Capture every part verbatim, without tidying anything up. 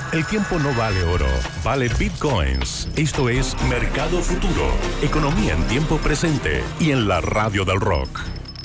El tiempo no vale oro, vale bitcoins. Esto es Mercado Futuro, economía en tiempo presente y en la radio del rock.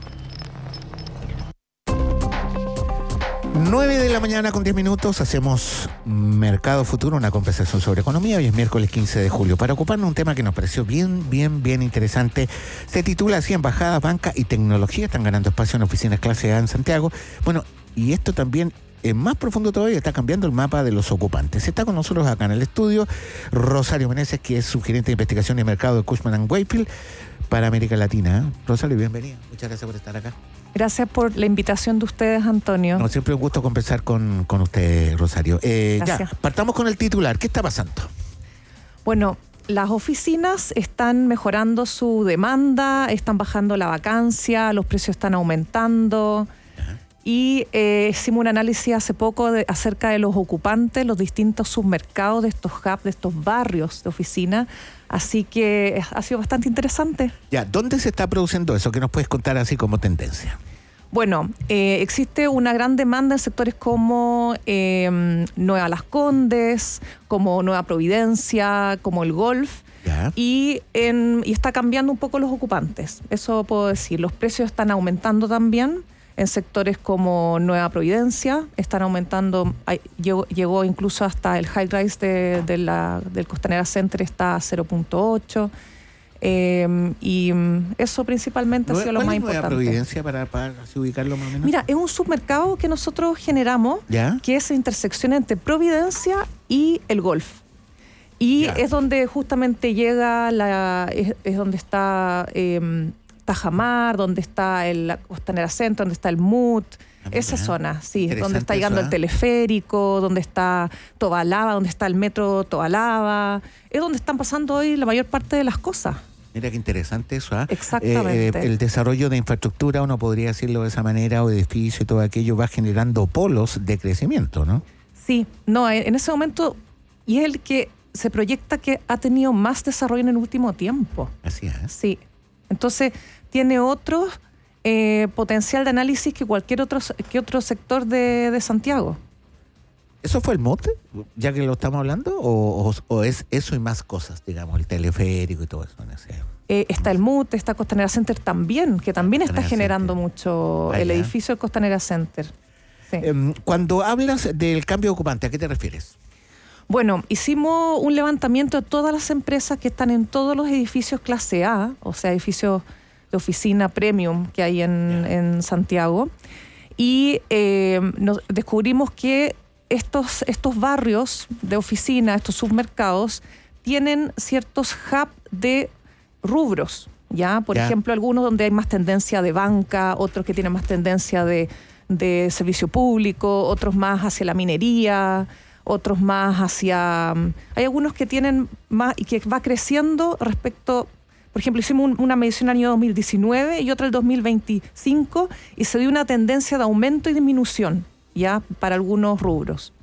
nueve de la mañana con diez minutos, hacemos Mercado Futuro, una conversación sobre economía. Hoy es miércoles quince de julio. Para ocuparnos un tema que nos pareció bien, bien, bien interesante. Se titula así: Embajadas, Banca y Tecnología están ganando espacio en oficinas clase A en Santiago. Bueno, y esto también es más profundo todavía, está cambiando el mapa de los ocupantes. Está con nosotros acá en el estudio Rosario Meneses, que es subgerente de investigación y mercado de Cushman and Wakefield para América Latina. Rosario, bienvenida. Muchas gracias por estar acá. Gracias por la invitación de ustedes, Antonio. No, siempre un gusto conversar con, con usted, Rosario. Eh, ya, partamos con el titular. ¿Qué está pasando? Bueno, las oficinas están mejorando su demanda, están bajando la vacancia, los precios están aumentando. Ajá. Y eh, hicimos un análisis hace poco de, acerca de los ocupantes, los distintos submercados de estos hubs, de estos barrios de oficina. Así que ha sido bastante interesante. Ya, ¿dónde se está produciendo eso? ¿Qué nos puedes contar así como tendencia? Bueno, eh, existe una gran demanda en sectores como eh, Nueva Las Condes, como Nueva Providencia, como el Golf. Ya. Y, en, y está cambiando un poco los ocupantes. Eso puedo decir. Los precios están aumentando también. En sectores como Nueva Providencia están aumentando, llegó, llegó incluso hasta el high rise de, de la, del Costanera Center, está a cero punto ocho. Eh, y eso principalmente ha sido lo más importante. ¿Nueva Providencia para, para así ubicarlo más o menos? Mira, es un submercado que nosotros generamos, ¿ya? Que es la intersección entre Providencia y el Golf. Y ya. Es donde justamente llega, la, es, es donde está Eh, Tajamar, donde está el Costanera Center, donde está el M U T, ah, esa zona, sí, donde está llegando eso, ¿eh? El teleférico, donde está Tobalaba, donde está el metro Tobalaba, es donde están pasando hoy la mayor parte de las cosas. Mira qué interesante eso, ¿eh? Exactamente. Eh, eh, el desarrollo de infraestructura, uno podría decirlo de esa manera, o edificio y todo aquello, va generando polos de crecimiento, ¿no? Sí, no, en ese momento, y es el que se proyecta que ha tenido más desarrollo en el último tiempo. Así es. Sí. Entonces, tiene otro eh, potencial de análisis que cualquier otro, que otro sector de, de Santiago. ¿Eso fue el mote, ya que lo estamos hablando? ¿O, o, o es eso y más cosas, digamos, el teleférico y todo eso? No sé. Eh, está el M U T, está Costanera Center también, que también Costanera está generando Center. mucho. Vaya. El edificio del Costanera Center. Sí. Eh, cuando hablas del cambio de ocupante, ¿a qué te refieres? Bueno, hicimos un levantamiento de todas las empresas que están en todos los edificios clase A, o sea, edificios de oficina premium que hay en, yeah. en Santiago, y eh, nos descubrimos que estos, estos barrios de oficina, estos submercados, tienen ciertos hubs de rubros, ¿ya? Por yeah. ejemplo, algunos donde hay más tendencia de banca, otros que tienen más tendencia de, de servicio público, otros más hacia la minería, otros más hacia... Hay algunos que tienen más y que va creciendo respecto... Por ejemplo, hicimos un, una medición el año dos mil diecinueve y otra el dos mil veinticinco y se dio una tendencia de aumento y disminución, ya, para algunos rubros.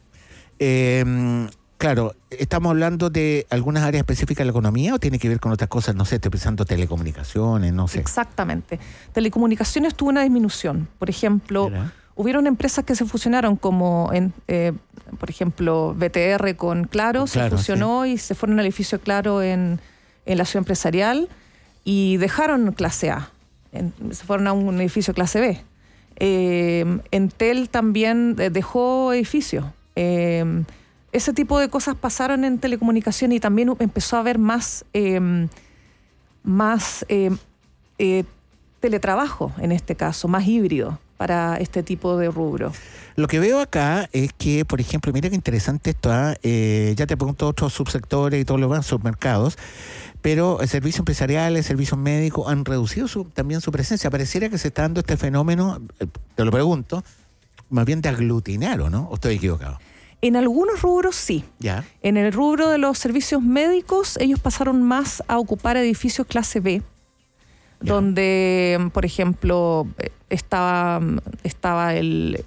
Eh, claro, ¿estamos hablando de algunas áreas específicas de la economía o tiene que ver con otras cosas? No sé, estoy pensando telecomunicaciones, no sé. Exactamente. Telecomunicaciones tuvo una disminución. Por ejemplo... ¿Era? Hubieron empresas que se fusionaron como, en, eh, por ejemplo, B T R con Claro, Claro se fusionó sí. y se fueron al edificio Claro en, en la ciudad empresarial y dejaron clase A, en, se fueron a un edificio clase B. Eh, Entel también dejó edificios. Eh, ese tipo de cosas pasaron en telecomunicación y también empezó a haber más, eh, más eh, eh, teletrabajo en este caso, más híbrido para este tipo de rubro. Lo que veo acá es que, por ejemplo, mira qué interesante esto, ¿eh? Eh, ya te pregunto otros subsectores y todos los demás submercados, pero el servicio empresarial, el servicio médico han reducido su, también su presencia. Pareciera que se está dando este fenómeno, te lo pregunto, más bien de aglutinar, ¿o no? ¿O estoy equivocado? En algunos rubros sí. ¿Ya? En el rubro de los servicios médicos, ellos pasaron más a ocupar edificios clase B, ya. Donde, por ejemplo, estaba, estaba el...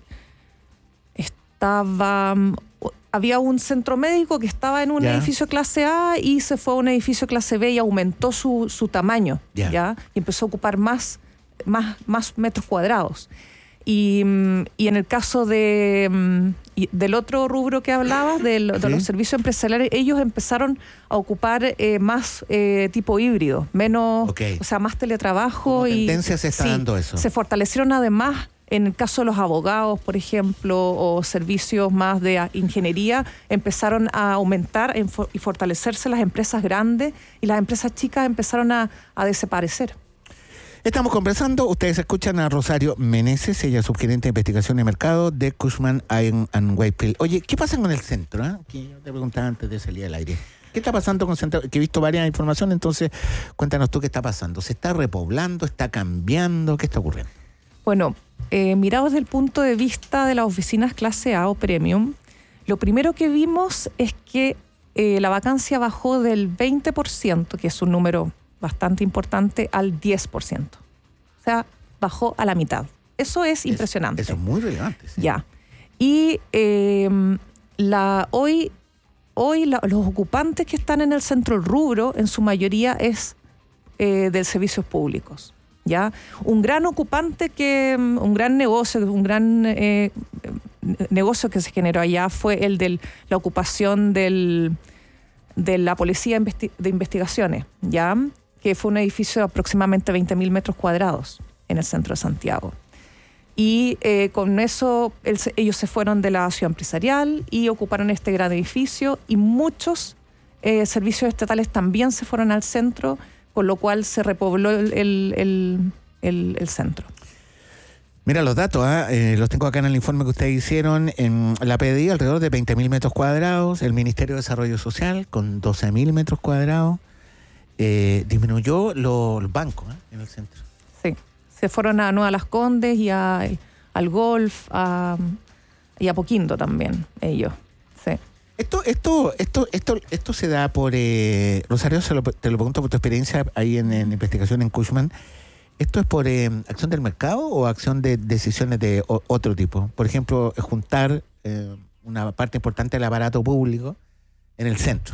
estaba... había un centro médico que estaba en un yeah. edificio clase A y se fue a un edificio clase B y aumentó su, su tamaño, yeah. ¿ya? Y empezó a ocupar más, más, más metros cuadrados. y, y en el caso de, del otro rubro que hablabas, de, lo, de ¿Sí? los servicios empresariales, ellos empezaron a ocupar eh, más eh, tipo híbrido, menos, Okay. o sea, más teletrabajo. Como y tendencia se está sí, dando eso. Se fortalecieron además, en el caso de los abogados, por ejemplo, o servicios más de ingeniería, empezaron a aumentar y fortalecerse las empresas grandes y las empresas chicas empezaron a, a desaparecer. Estamos conversando, ustedes escuchan a Rosario Meneses, ella es subgerente de investigación y mercado de Cushman and Wakefield. Oye, ¿qué pasa con el centro? Eh? Que yo te preguntaba antes de salir al aire. ¿Qué está pasando con el centro? Que he visto varias informaciones, entonces cuéntanos tú qué está pasando. ¿Se está repoblando? ¿Está cambiando? ¿Qué está ocurriendo? Bueno, eh, mirado desde el punto de vista de las oficinas clase A o premium, lo primero que vimos es que eh, la vacancia bajó del veinte por ciento, que es un número bastante importante, al diez por ciento. O sea, bajó a la mitad. Eso es impresionante. Eso es muy relevante. Sí. Ya. Y eh, la, hoy, hoy la, los ocupantes que están en el centro del rubro, en su mayoría es eh, de servicios públicos. ¿Ya? Un gran ocupante, que un gran negocio, un gran eh, negocio que se generó allá fue el de la ocupación del, de la Policía de Investigaciones, ¿ya? Que fue un edificio de aproximadamente veinte mil metros cuadrados en el centro de Santiago. Y eh, con eso el, ellos se fueron de la ciudad empresarial y ocuparon este gran edificio, y muchos eh, servicios estatales también se fueron al centro, con lo cual se repobló el, el, el, el, el centro. Mira los datos, ¿eh? Eh, los tengo acá en el informe que ustedes hicieron. En la P D I alrededor de veinte mil metros cuadrados, el Ministerio de Desarrollo Social con doce mil metros cuadrados. Eh, disminuyó los, los bancos ¿eh? en el centro. Sí, se fueron a Nueva Las Condes y a, al Golf a, y a Poquindo también, ellos. Sí. Esto, esto, esto, esto, esto se da por eh, Rosario, se lo, te lo pregunto por tu experiencia ahí en, en investigación en Cushman. ¿Esto es por eh, acción del mercado o acción de decisiones de o, otro tipo? Por ejemplo, juntar eh, una parte importante del aparato público en el centro.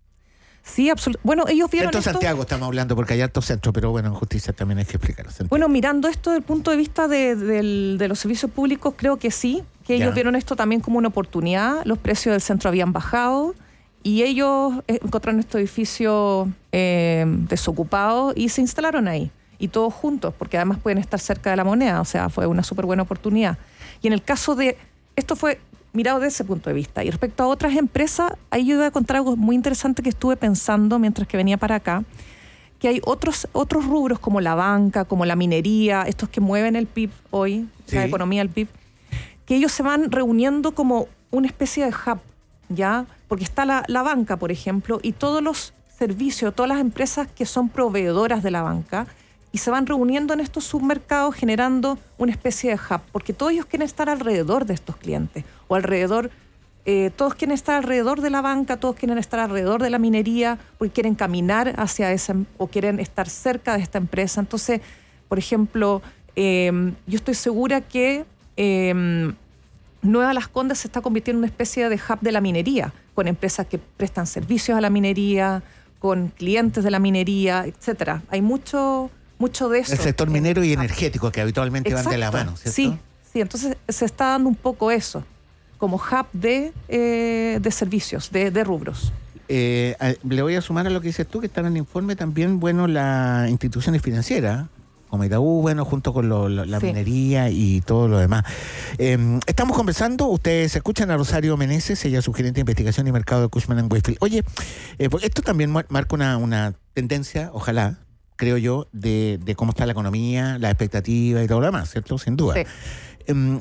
Sí, absolutamente. Bueno, ellos vieron Centro esto... Santiago estamos hablando porque hay hartos centros, pero bueno, en justicia también hay que explicarlo. Bueno, mirando esto desde el punto de vista de, de, de los servicios públicos, creo que sí, que ellos ya. vieron esto también como una oportunidad. Los precios del centro habían bajado y ellos encontraron este edificio eh, desocupado y se instalaron ahí. Y todos juntos, porque además pueden estar cerca de la Moneda, o sea, fue una súper buena oportunidad. Y en el caso de... Esto fue mirado desde ese punto de vista. Y respecto a otras empresas, ahí yo iba a contar algo muy interesante que estuve pensando mientras que venía para acá, que hay otros, otros rubros como la banca, como la minería, estos que mueven el P I B hoy, sí. La economía del P I B, que ellos se van reuniendo como una especie de hub, ¿ya? Porque está la, la banca, por ejemplo, y todos los servicios, todas las empresas que son proveedoras de la banca, y se van reuniendo en estos submercados generando una especie de hub, porque todos ellos quieren estar alrededor de estos clientes, o alrededor, eh, todos quieren estar alrededor de la banca, todos quieren estar alrededor de la minería, porque quieren caminar hacia esa, o quieren estar cerca de esta empresa. Entonces, por ejemplo, eh, yo estoy segura que eh, Nueva Las Condes se está convirtiendo en una especie de hub de la minería, con empresas que prestan servicios a la minería, con clientes de la minería, etcétera. Hay mucho... mucho de eso. El sector minero y energético, que habitualmente Exacto. van de la mano, ¿cierto? Sí, sí, entonces se está dando un poco eso, como hub de, eh, de servicios, de, de rubros. Eh, le voy a sumar a lo que dices tú, que está en el informe también, bueno, las instituciones financieras, como Itaú, bueno, junto con lo, lo, la sí. minería y todo lo demás. Eh, estamos conversando, ustedes escuchan a Rosario Meneses, ella es subgerente de investigación y mercado de Cushman and Wakefield. Oye, eh, esto también marca una, una tendencia, ojalá, creo yo, de, de cómo está la economía, la expectativa y todo lo demás, ¿cierto? Sin duda. Sí. Eh,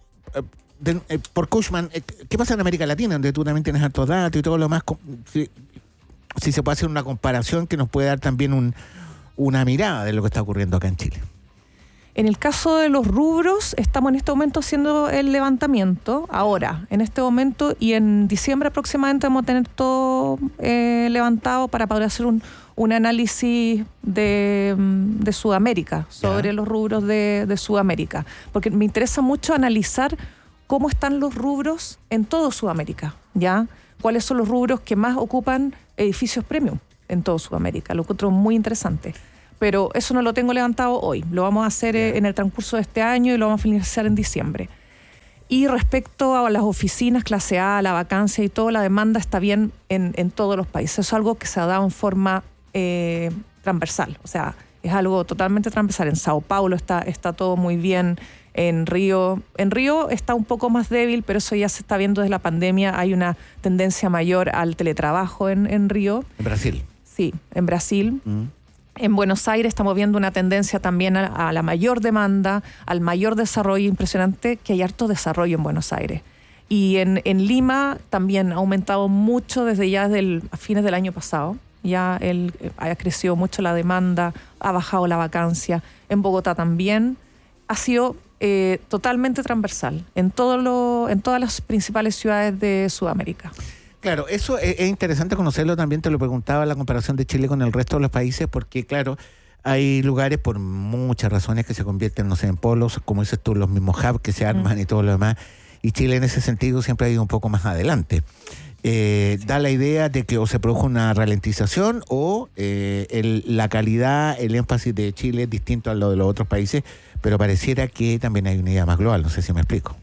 de, eh, por Cushman, eh, ¿qué pasa en América Latina, donde tú también tienes altos datos y todo lo demás? Si, si se puede hacer una comparación que nos puede dar también un, una mirada de lo que está ocurriendo acá en Chile. En el caso de los rubros, estamos en este momento haciendo el levantamiento, ahora, en este momento, y en diciembre aproximadamente vamos a tener todo eh, levantado para poder hacer un, un análisis de, de Sudamérica, sobre ya. los rubros de, de Sudamérica, porque me interesa mucho analizar cómo están los rubros en todo Sudamérica, ¿ya? Cuáles son los rubros que más ocupan edificios premium en todo Sudamérica, lo encuentro muy interesante. pero eso no lo tengo levantado hoy. Lo vamos a hacer Yeah. en el transcurso de este año y lo vamos a finalizar en diciembre. Y respecto a las oficinas clase A, la vacancia y todo, la demanda está bien en, en todos los países. Es algo que se ha dado en forma eh, transversal, o sea, es algo totalmente transversal. En Sao Paulo está, está todo muy bien, en Río, en Río está un poco más débil, pero eso ya se está viendo desde la pandemia. Hay una tendencia mayor al teletrabajo en, en Río. En Brasil. Sí, en Brasil. Mm. En Buenos Aires estamos viendo una tendencia también a, a la mayor demanda, al mayor desarrollo. Impresionante que hay harto desarrollo en Buenos Aires. Y en, en Lima también ha aumentado mucho desde ya desde el, a fines del año pasado. Ya el, ha crecido mucho la demanda, ha bajado la vacancia. En Bogotá también ha sido eh, totalmente transversal en, todo lo, en todas las principales ciudades de Sudamérica. Claro, eso es, es interesante conocerlo también, te lo preguntaba, la comparación de Chile con el resto de los países, porque claro, hay lugares por muchas razones que se convierten, no sé, en polos, como dices tú, los mismos hubs que se arman mm. y todo lo demás, y Chile en ese sentido siempre ha ido un poco más adelante. Eh, da la idea de que o se produjo una ralentización o eh, el, la calidad, el énfasis de Chile es distinto a lo de los otros países, pero pareciera que también hay una idea más global, no sé si me explico.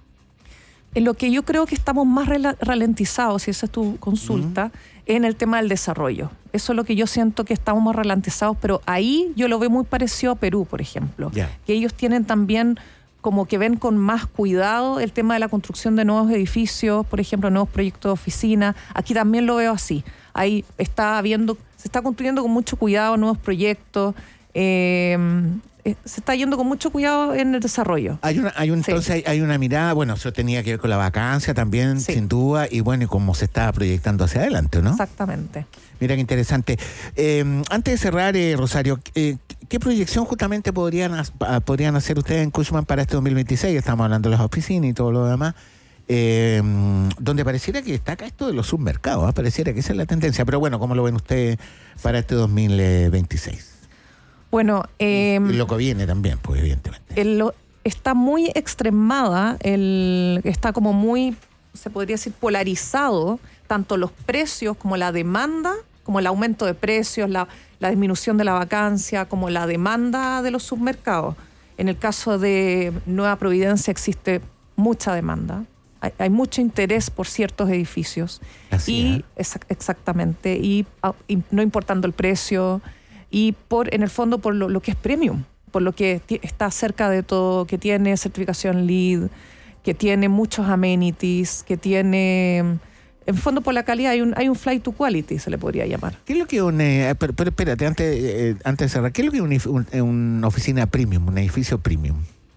En lo que yo creo que estamos más ralentizados, si esa es tu consulta, uh-huh. en el tema del desarrollo. Eso es lo que yo siento que estamos más ralentizados, pero ahí yo lo veo muy parecido a Perú, por ejemplo. Yeah. Que ellos tienen también, como que ven con más cuidado el tema de la construcción de nuevos edificios, por ejemplo, nuevos proyectos de oficina. Aquí también lo veo así. Ahí está habiendo, se está construyendo con mucho cuidado nuevos proyectos. Eh, se está yendo con mucho cuidado en el desarrollo. Hay una, hay un, sí. Entonces hay, hay una mirada, bueno, eso tenía que ver con la vacancia también, sí. sin duda, y bueno, y cómo se está proyectando hacia adelante, ¿no? Exactamente. Mira qué interesante. Eh, antes de cerrar, eh, Rosario, eh, ¿qué proyección justamente podrían, podrían hacer ustedes en Cushman para este dos mil veintiséis? Estamos hablando de las oficinas y todo lo demás. Eh, donde pareciera que destaca esto de los submercados, ¿eh? Pareciera que esa es la tendencia, pero bueno, ¿cómo lo ven ustedes para este dos mil veintiséis? Bueno, eh, y lo que viene también, pues evidentemente. El, está muy extremada, el, está como muy, se podría decir, polarizado, tanto los precios como la demanda, como el aumento de precios, la, la disminución de la vacancia, como la demanda de los submercados. En el caso de Nueva Providencia existe mucha demanda, hay, hay mucho interés por ciertos edificios. Así y es, exactamente, y, y no importando el precio. Y por, en el fondo por lo, lo que es premium, por lo que t- está cerca de todo, que tiene certificación LEED, que tiene muchos amenities, que tiene, en el fondo por la calidad, hay un, hay un flight to quality, se le podría llamar. ¿Qué es lo que una, eh, pero, pero espérate, antes, eh, antes de cerrar, ¿qué es lo que es una un, un oficina premium, un edificio premium?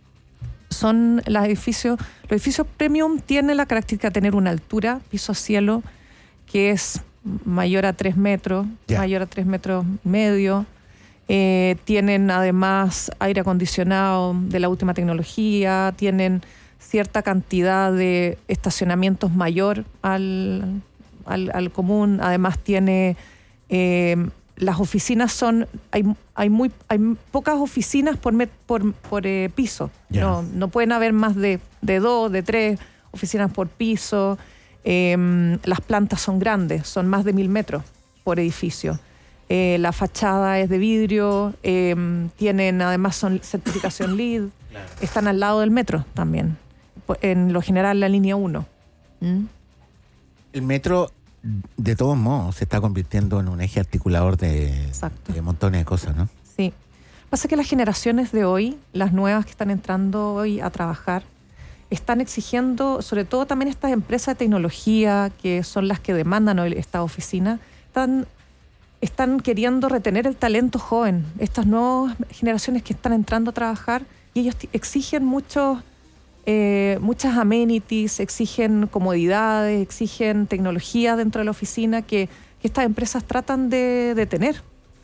Son los edificios, los edificios premium tienen la característica de tener una altura, piso a cielo, que es mayor a tres metros, yeah. mayor a tres metros y medio. Eh, tienen además aire acondicionado de la última tecnología, tienen cierta cantidad de estacionamientos mayor al, al, al común. Además tiene, eh, las oficinas son, hay, hay, muy, hay pocas oficinas por, met, por, por eh, piso. Yeah. No, no pueden haber más de, de dos, de tres oficinas por piso. Eh, las plantas son grandes, son más de mil metros por edificio. Eh, la fachada es de vidrio, eh, tienen además son certificación LEED, claro. Están al lado del metro también, en lo general la línea uno. ¿Mm? El metro, de todos modos, se está convirtiendo en un eje articulador de, de montones de cosas, ¿no? Sí. Pasa que las generaciones de hoy, las nuevas que están entrando hoy a trabajar, están exigiendo, sobre todo también estas empresas de tecnología, que son las que demandan hoy esta oficina, están, están queriendo retener el talento joven, estas nuevas generaciones que están entrando a trabajar, y ellos t- exigen muchos, eh, muchas amenities, exigen comodidades, exigen tecnología dentro de la oficina que, que estas empresas tratan de, de tener.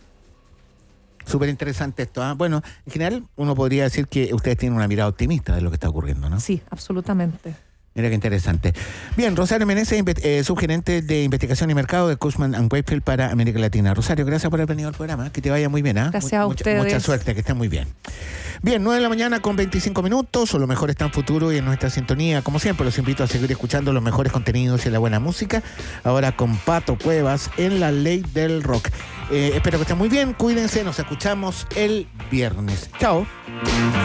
Súper interesante esto. ¿eh? Bueno, en general uno podría decir que ustedes tienen una mirada optimista de lo que está ocurriendo, ¿no? Sí, absolutamente. Mira qué interesante. Bien, Rosario Meneses, eh, subgerente de investigación y mercado de Cushman and Wakefield para América Latina. Rosario, gracias por haber venido al programa. Que te vaya muy bien. ¿eh? Gracias a mucha, ustedes. Mucha suerte, que estén muy bien. Bien, nueve de la mañana con veinticinco minutos. O lo mejor está en futuro y en nuestra sintonía. Como siempre, los invito a seguir escuchando los mejores contenidos y la buena música. Ahora con Pato Cuevas en La Ley del Rock. Eh, espero que estén muy bien. Cuídense. Nos escuchamos el viernes. Chao.